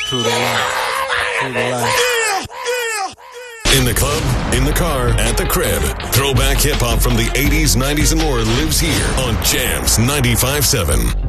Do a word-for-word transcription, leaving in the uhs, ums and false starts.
True to life. True to life. In the club, in the car, at the crib. Throwback hip-hop from the eighties, nineties, and more lives here on Jams ninety-five point seven.